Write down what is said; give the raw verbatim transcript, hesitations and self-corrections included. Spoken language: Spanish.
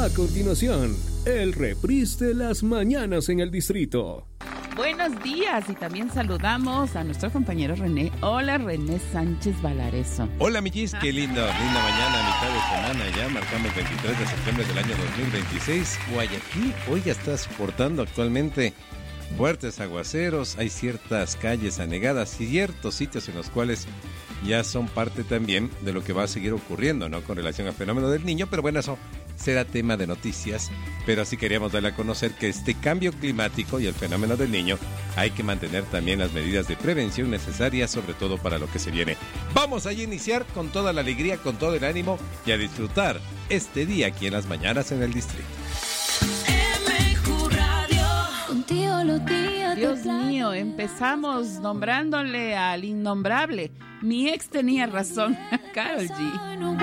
A continuación, el reprise de las mañanas en el distrito. Buenos días y también saludamos a nuestro compañero René. Hola, René Sánchez Valareso. Hola, Millis, qué lindo, linda mañana, mitad de semana ya, marcamos veintitrés de septiembre del año dos mil veintiséis. Guayaquil hoy ya está soportando actualmente fuertes aguaceros, hay ciertas calles anegadas y ciertos sitios en los cuales ya son parte también de lo que va a seguir ocurriendo, ¿no? Con relación al fenómeno del Niño, pero bueno, eso será tema de noticias, pero sí queríamos darle a conocer que este cambio climático y el fenómeno del Niño hay que mantener también las medidas de prevención necesarias, sobre todo para lo que se viene. Vamos a iniciar con toda la alegría, con todo el ánimo y a disfrutar este día aquí en las mañanas en el distrito. Dios mío, empezamos nombrándole al innombrable. Mi ex tenía razón, Karol G.